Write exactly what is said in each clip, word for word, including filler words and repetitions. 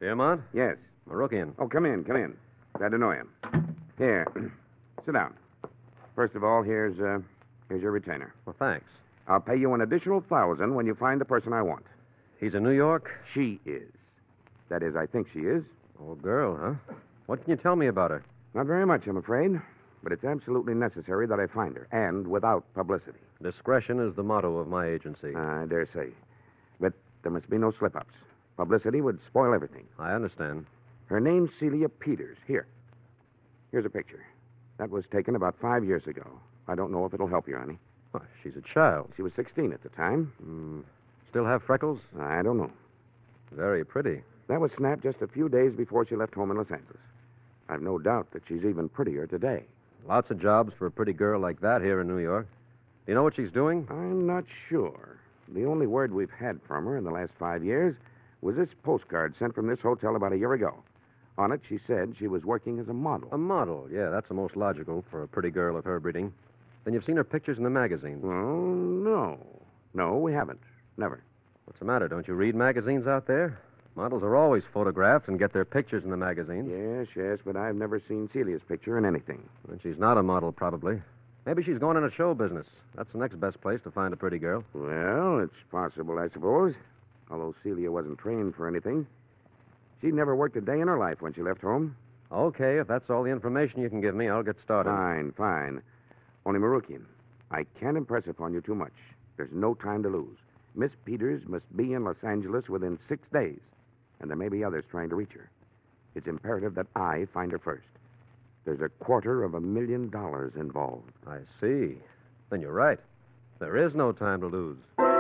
Fairmont? Yes. Marokian. Oh, come in, come in. Glad to know him. Here, sit down. First of all, here's uh, here's your retainer. Well, thanks. I'll pay you an additional thousand when you find the person I want. He's in New York? She is. That is, I think she is. Oh, girl, huh? What can you tell me about her? Not very much, I'm afraid. But it's absolutely necessary that I find her, and without publicity. Discretion is the motto of my agency. I dare say. But there must be no slip-ups. Publicity would spoil everything. I understand. Her name's Celia Peters. Here. Here's a picture. That was taken about five years ago. I don't know if it'll help you, honey. Why, she's a child. She was sixteen at the time. Mm, still have freckles? I don't know. Very pretty. That was snapped just a few days before she left home in Los Angeles. I've no doubt that she's even prettier today. Lots of jobs for a pretty girl like that here in New York. Do you know what she's doing? I'm not sure. The only word we've had from her in the last five years was this postcard sent from this hotel about a year ago. On it, she said she was working as a model. A model, yeah, that's the most logical for a pretty girl of her breeding. Then you've seen her pictures in the magazines. Oh, no. No, we haven't. Never. What's the matter? Don't you read magazines out there? Models are always photographed and get their pictures in the magazines. Yes, yes, but I've never seen Celia's picture in anything. And she's not a model, probably. Maybe she's going into show business. That's the next best place to find a pretty girl. Well, it's possible, I suppose. Although Celia wasn't trained for anything. She'd never worked a day in her life when she left home. Okay, if that's all the information you can give me, I'll get started. Fine, fine. Only, Marukian, I can't impress upon you too much. There's no time to lose. Miss Peters must be in Los Angeles within six days, and there may be others trying to reach her. It's imperative that I find her first. There's a quarter of a million dollars involved. I see. Then you're right. There is no time to lose.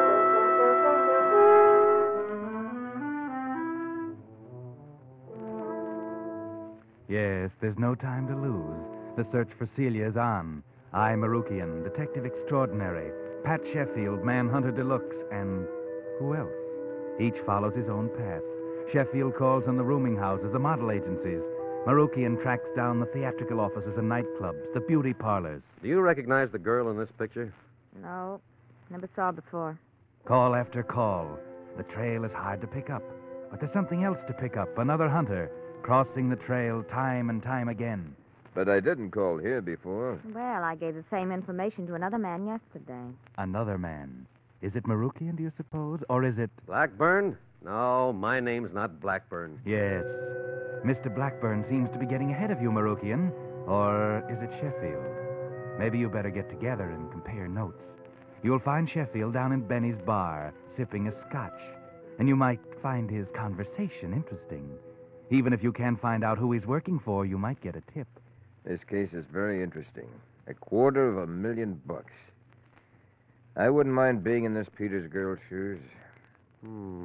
Yes, there's no time to lose. The search for Celia is on. I, Marukian, Detective Extraordinary, Pat Sheffield, Manhunter Deluxe, and who else? Each follows his own path. Sheffield calls on the rooming houses, the model agencies. Marukian tracks down the theatrical offices and nightclubs, the beauty parlors. Do you recognize the girl in this picture? No, never saw her before. Call after call. The trail is hard to pick up, but there's something else to pick up. Another hunter, crossing the trail time and time again. But I didn't call here before. Well, I gave the same information to another man yesterday. Another man. Is it Marukian, do you suppose? Or is it... Blackburn? No, my name's not Blackburn. Yes. Mister Blackburn seems to be getting ahead of you, Marukian. Or is it Sheffield? Maybe you better get together and compare notes. You'll find Sheffield down in Benny's bar, sipping a scotch. And you might find his conversation interesting. Even if you can't find out who he's working for, you might get a tip. This case is very interesting. A quarter of a million bucks. I wouldn't mind being in this Peters girl's shoes. Hmm.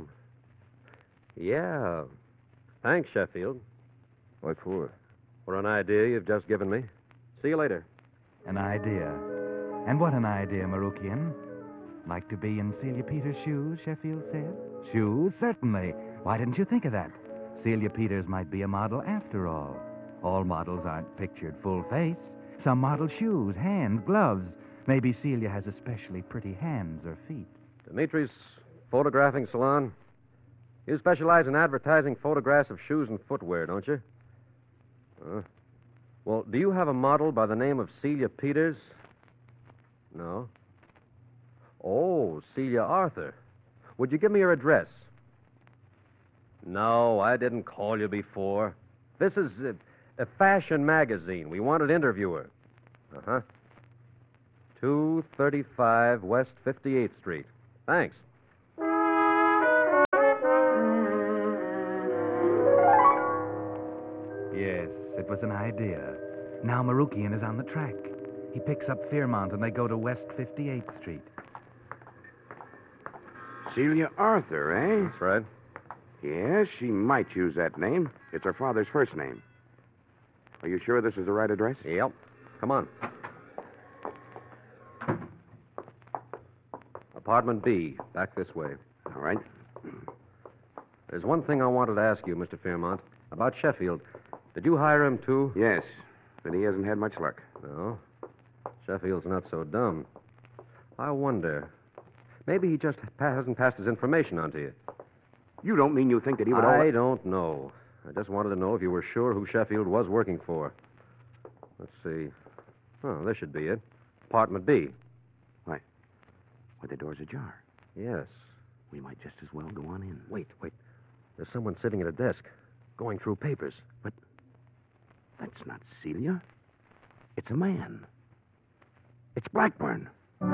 Yeah. Thanks, Sheffield. What for? For an idea you've just given me. See you later. An idea. And what an idea, Marukian. Like to be in Celia Peters' shoes, Sheffield said? Shoes? Certainly. Why didn't you think of that? Celia Peters might be a model after all. All models aren't pictured full face. Some model shoes, hands, gloves. Maybe Celia has especially pretty hands or feet. Dimitri's photographing salon. You specialize in advertising photographs of shoes and footwear, don't you? Uh, well, do you have a model by the name of Celia Peters? No. Oh, Celia Arthur. Would you give me your address? No, I didn't call you before. This is a, a fashion magazine. We wanted to interview her. Uh-huh. two thirty-five West fifty-eighth Street. Thanks. Yes, it was an idea. Now Marukian is on the track. He picks up Fairmont and they go to West fifty-eighth Street. Celia Arthur, eh? That's right. Yes, she might use that name. It's her father's first name. Are you sure this is the right address? Yep. Come on. Apartment B, back this way. All right. There's one thing I wanted to ask you, Mister Fairmont, about Sheffield. Did you hire him, too? Yes, but he hasn't had much luck. No. Sheffield's not so dumb. I wonder. Maybe he just pa- hasn't passed his information on to you. You don't mean you think that he would... I all... don't know. I just wanted to know if you were sure who Sheffield was working for. Let's see. Oh, this should be it. Apartment B. Why, the door's ajar. Yes. We might just as well go on in. Wait, wait. There's someone sitting at a desk, going through papers. But that's not Celia. It's a man. It's Blackburn.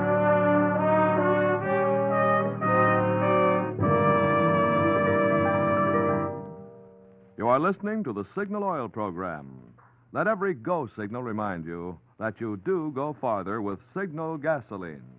You are listening to the Signal Oil program. Let every go signal remind you that you do go farther with Signal gasoline.